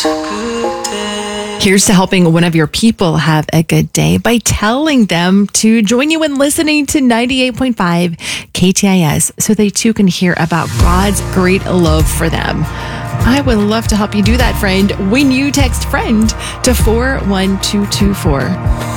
Here's to helping one of your people have a good day by telling them to join you in listening to 98.5 KTIS so they too can hear about God's great love for them. I would love to help you do that, friend, when you text FRIEND to 41224.